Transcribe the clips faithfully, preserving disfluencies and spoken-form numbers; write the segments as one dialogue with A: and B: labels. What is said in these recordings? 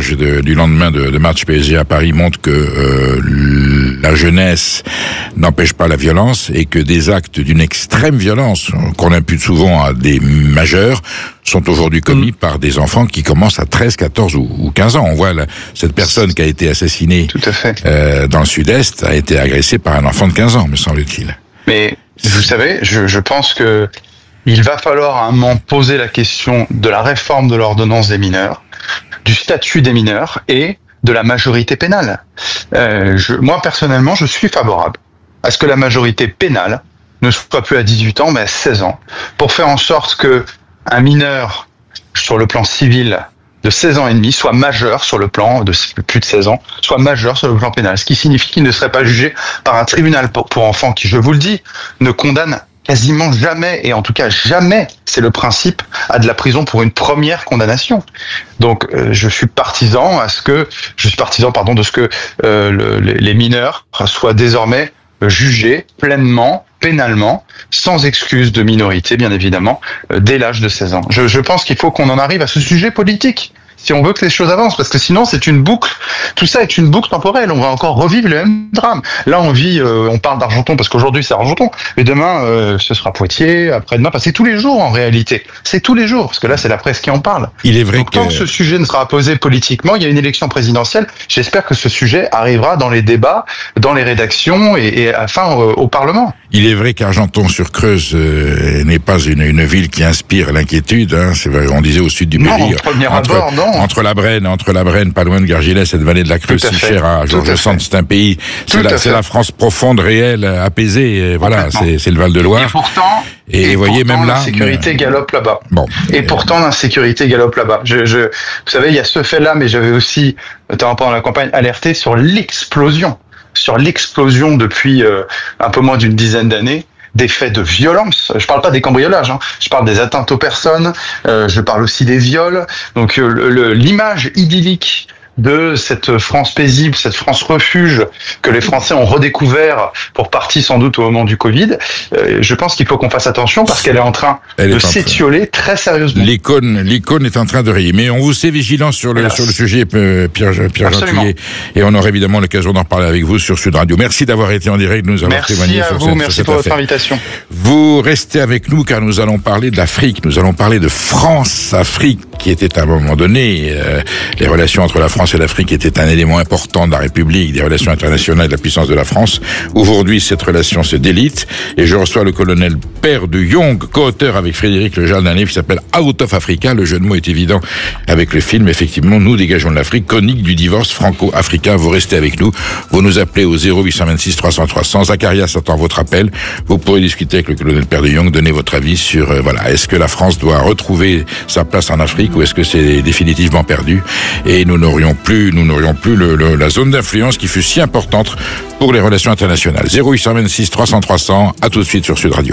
A: sondages de, du lendemain de, de match P S G à Paris montrent que euh, la jeunesse n'empêche pas la violence et que des actes d'une extrême violence qu'on impute souvent à des majeurs sont aujourd'hui commis mmh. par des enfants qui commencent à treize, quatorze ou, ou quinze ans. On voit là, cette personne qui a été assassinée
B: Tout à fait.
A: Euh, dans le sud-est a été agressée par un enfant de quinze ans, me semble-t-il.
B: Mais vous savez, je, je pense que il va falloir à un moment poser la question de la réforme de l'ordonnance des mineurs, du statut des mineurs et de la majorité pénale. Euh, je, moi, personnellement, je suis favorable à ce que la majorité pénale ne soit plus à dix-huit ans, mais à seize ans, pour faire en sorte que un mineur, sur le plan civil, de seize ans et demi, soit majeur sur le plan de plus de seize ans, soit majeur sur le plan pénal. Ce qui signifie qu'il ne serait pas jugé par un tribunal pour, pour enfants qui, je vous le dis, ne condamne quasiment jamais, et en tout cas jamais, c'est le principe, à de la prison pour une première condamnation. Donc, euh, je suis partisan à ce que, je suis partisan, pardon, de ce que euh, le, les mineurs soient désormais jugés pleinement, pénalement, sans excuse de minorité, bien évidemment, euh, dès l'âge de seize ans. Je, je pense qu'il faut qu'on en arrive à ce sujet politique, si on veut que les choses avancent, parce que sinon c'est une boucle, tout ça est une boucle temporelle, on va encore revivre le même drame. Là on vit, euh, on parle d'Argenton parce qu'aujourd'hui c'est Argenton, mais demain euh, ce sera Poitiers, après-demain, parce que c'est tous les jours en réalité, c'est tous les jours, parce que là c'est la presse qui en parle.
A: Il est vrai
B: Donc,
A: que...
B: tant que ce sujet ne sera posé politiquement, il y a une élection présidentielle, j'espère que ce sujet arrivera dans les débats, dans les rédactions et, et enfin euh, au Parlement.
A: Il est vrai qu'Argenton-sur-Creuse euh, n'est pas une, une ville qui inspire l'inquiétude. Hein. C'est vrai, on disait au sud du Berry.
B: Non, au premier
A: entre,
B: abord, non.
A: Entre la Brenne, entre la Brenne, pas loin de Gargilès, cette vallée de la Creuse si chère à Georges Sand, c'est un pays. C'est la, c'est la France profonde, réelle, apaisée. Et voilà, c'est, c'est le Val-de-Loire.
B: Et pourtant,
A: et,
B: et
A: vous voyez
B: pourtant,
A: même là,
B: l'insécurité
A: mais...
B: galope là-bas.
A: Bon.
B: Et pourtant, l'insécurité galope là-bas. Je, je, vous savez, il y a ce fait-là, mais j'avais aussi, notamment pendant la campagne, alerté sur l'explosion, sur l'explosion depuis euh, un peu moins d'une dizaine d'années, des faits de violence. Je parle pas des cambriolages, hein. Je parle des atteintes aux personnes, euh, je parle aussi des viols. Donc euh, le, l'image idyllique de cette France paisible, cette France refuge que les Français ont redécouvert pour partie sans doute au moment du Covid, euh, je pense qu'il faut qu'on fasse attention parce qu'elle est en train Elle de s'étioler très sérieusement.
A: L'icône, l'icône est en train de rayer. Mais on vous sait vigilant sur le, sur le sujet, Pierre, Pierre Gentillet. Et on aura évidemment l'occasion d'en reparler avec vous sur Sud Radio. Merci d'avoir été en direct, de nous avoir
B: merci
A: témoigné
B: à
A: sur
B: vous,
A: cette,
B: merci
A: sur cette
B: pour
A: affaire.
B: Votre invitation.
A: Vous restez avec nous car nous allons parler de l'Afrique. Nous allons parler de France-Afrique qui était à un moment donné, euh, les relations entre la France et l'Afrique était un élément important de la République, des relations internationales de la puissance de la France. Aujourd'hui, cette relation se délite et je reçois le colonel Père de Young, co-auteur avec Frédéric Lejeune d'un livre qui s'appelle Out of Africa. Le jeu de mots est évident avec le film. Effectivement, nous dégageons de l'Afrique, chronique du divorce franco-africain. Vous restez avec nous. Vous nous appelez au zéro huit cent vingt-six trois cents trois cents. Zacharias attend votre appel. Vous pourrez discuter avec le colonel Père de Young, donner votre avis sur, euh, voilà, est-ce que la France doit retrouver sa place en Afrique ou est-ce que c'est définitivement perdu et nous n'aurions plus, nous n'aurions plus le, le, la zone d'influence qui fut si importante pour les relations internationales. zéro huit cent vingt-six trois cents trois cents. À tout de suite sur Sud Radio.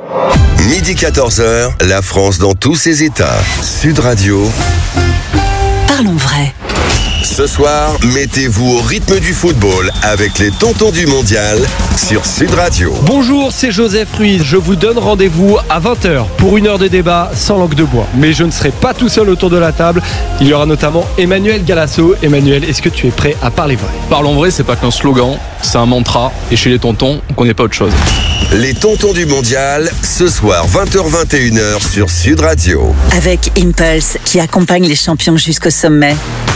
C: Midi quatorze heures, la France dans tous ses états. Sud Radio.
D: Parlons vrai.
C: Ce soir, mettez-vous au rythme du football avec les tontons du mondial sur Sud Radio.
E: Bonjour, c'est Joseph Ruiz. Je vous donne rendez-vous à vingt heures pour une heure de débat sans langue de bois. Mais je ne serai pas tout seul autour de la table. Il y aura notamment Emmanuel Galasso. Emmanuel, est-ce que tu es prêt à parler vrai ?
F: Parlons vrai, c'est pas qu'un slogan, c'est un mantra. Et chez les tontons, on connaît pas autre chose.
C: Les tontons du mondial, ce soir vingt heures vingt et une heures sur Sud Radio.
D: Avec Impulse qui accompagne les champions jusqu'au sommet.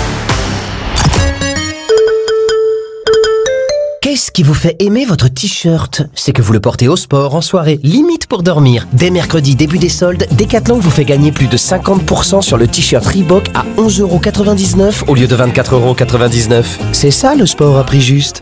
G: Qu'est-ce qui vous fait aimer votre t-shirt ? C'est que vous le portez au sport, en soirée, limite pour dormir. Dès mercredi, début des soldes, Decathlon vous fait gagner plus de cinquante pour cent sur le t-shirt Reebok à onze euros quatre-vingt-dix-neuf au lieu de vingt-quatre euros quatre-vingt-dix-neuf. C'est ça le sport à prix juste.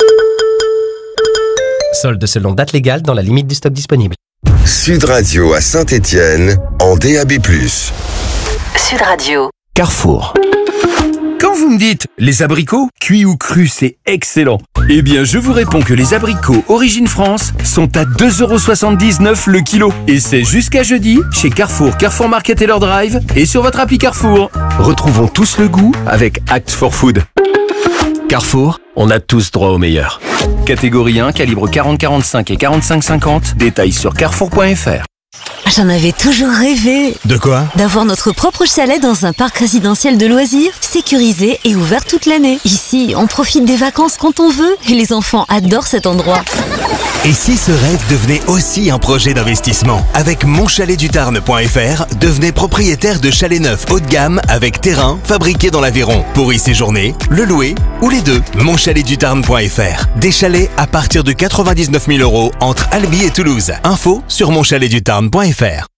G: Solde selon date légale dans la limite du stock disponible.
C: Sud Radio à Saint-Étienne en D A B plus.
D: Sud Radio.
G: Carrefour.
H: Quand vous me dites les abricots, cuits ou crus, c'est excellent. Eh bien, je vous réponds que les abricots Origine France sont à deux euros soixante-dix-neuf le kilo. Et c'est jusqu'à jeudi chez Carrefour, Carrefour Market et leur drive et sur votre appli Carrefour. Retrouvons tous le goût avec Act for Food. Carrefour, on a tous droit au meilleur. Catégorie un, calibre quarante quarante-cinq et quarante-cinq cinquante. Détails sur carrefour point f r.
I: J'en avais toujours rêvé.
J: De quoi?
I: D'avoir notre propre chalet dans un parc résidentiel de loisirs, sécurisé et ouvert toute l'année. Ici, on profite des vacances quand on veut et les enfants adorent cet endroit.
J: Et si ce rêve devenait aussi un projet d'investissement? Avec mon chalet du tarn point f r, devenez propriétaire de chalets neufs haut de gamme avec terrain fabriqué dans l'Aveyron pour y séjourner, le louer ou les deux. mon chalet du tarn point f r. Des chalets à partir de quatre-vingt-dix-neuf mille euros entre Albi et Toulouse. Info sur mon chalet du tarn point f r.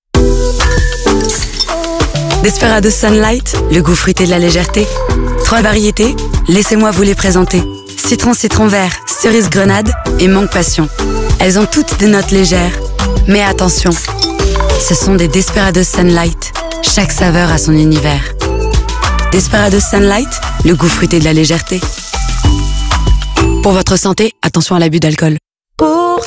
K: Desperados Sunlight, le goût fruité de la légèreté. Trois variétés, laissez-moi vous les présenter. Citron citron vert, cerise grenade et mangue passion. Elles ont toutes des notes légères. Mais attention, ce sont des Desperados Sunlight. Chaque saveur a son univers. Desperados Sunlight, le goût fruité de la légèreté. Pour votre santé, attention à l'abus d'alcool.